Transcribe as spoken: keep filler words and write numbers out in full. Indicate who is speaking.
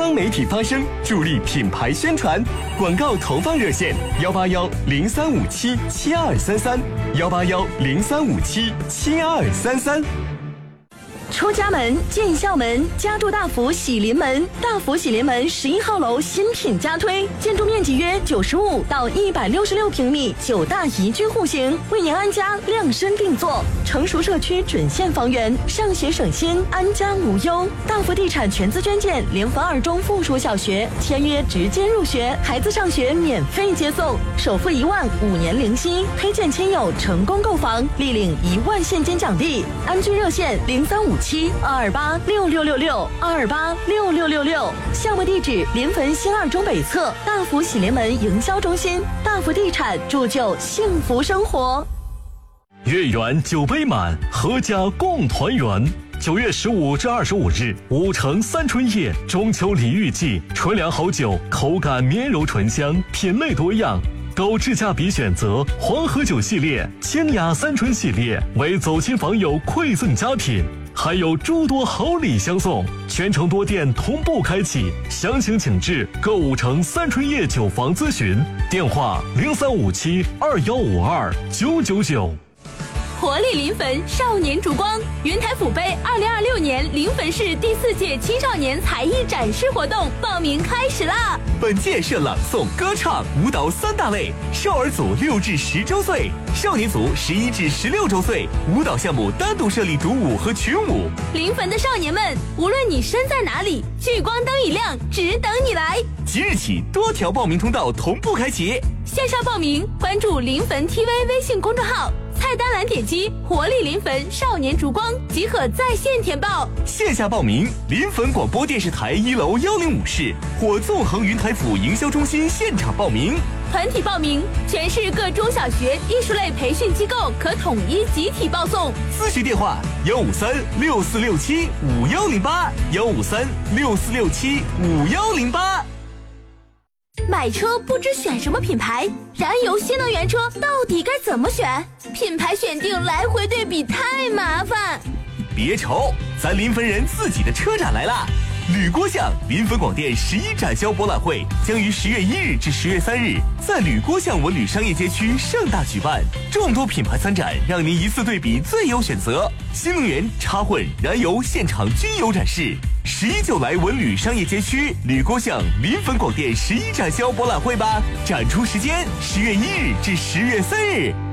Speaker 1: 方媒体发声，助力品牌宣传。广告投放热线：幺八幺零三五七七二三三，幺八幺零三五七七二三三。
Speaker 2: 出家门，进校门，家住大福喜临门。大福喜临门十一号楼新品加推，建筑面积约九十五到一百六十六平米，九大宜居户型，为您安家量身定做。成熟社区准现房源，上学省心，安家无忧。大福地产全资捐建联合二中附属小学，签约直接入学，孩子上学免费接送，首付一万，五年零息，推荐亲友成功购房，立领一万现金奖励。安居热线零三五七二二八六六六六二二八六六六六，项目地址临汾新二中北侧大福喜临门营销中心。大福地产铸就幸福生活。
Speaker 3: 月圆酒杯满，阖家共团圆。九月十五至二十五日，五城三春夜中秋礼遇季，纯粮好酒，口感绵柔醇香，品类多样。购智驾比选择黄河酒系列、清雅三春系列为走亲访友馈赠佳品，还有诸多好礼相送，全城多店同步开启，详情请至购五城三春夜酒房咨询，电话零三五七二幺五二九九九。
Speaker 4: 活力临汾少年烛光云台府杯二零二六年临汾市第四届青少年才艺展示活动报名开始啦！
Speaker 1: 本届设朗诵、歌唱、舞蹈三大类，少儿组六至十周岁，少年组十一至十六周岁，舞蹈项目单独设立独舞和群舞。
Speaker 4: 临汾的少年们，无论你身在哪里，聚光灯一亮，只等你来。
Speaker 1: 即日起，多条报名通道同步开启，
Speaker 4: 线上报名关注临汾 T V 微信公众号。菜单栏点击活力临汾少年烛光即可在线填报。
Speaker 1: 线下报名，临汾广播电视台一楼幺零五室或纵横云台府营销中心现场报名。
Speaker 4: 团体报名，全市各中小学艺术类培训机构可统一集体报送。
Speaker 1: 咨询电话：幺五三六四六七五幺零八，幺五三六四六七五幺零八。
Speaker 4: 买车不知选什么品牌，燃油新能源车到底该怎么选？品牌选定来回对比太麻烦。
Speaker 1: 别愁，咱临汾人自己的车展来啦！吕郭巷临汾广电十一展销博览会将于十月一日至十月三日在吕郭巷文旅商业街区盛大举办，众多品牌参展，让您一次对比最有选择。新能源、插混、燃油现场均有展示。十一就来文旅商业街区吕郭巷临汾广电十一展销博览会吧！展出时间：十月一日至十月三日。